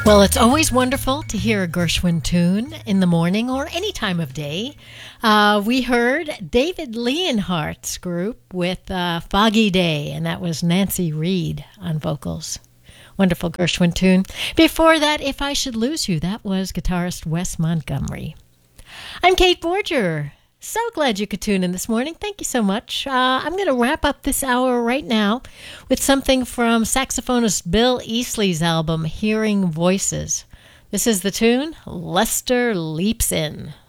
Well, it's always wonderful to hear a Gershwin tune in the morning or any time of day. We heard David Leonhardt's group with Foggy Day, and that was Nancy Reed on vocals. Wonderful Gershwin tune. Before that, If I Should Lose You, that was guitarist Wes Montgomery. I'm Kate Borger. So glad you could tune in this morning. Thank you so much. I'm going to wrap up this hour right now with something from saxophonist Bill Easley's album, Hearing Voices. This is the tune, Lester Leaps In.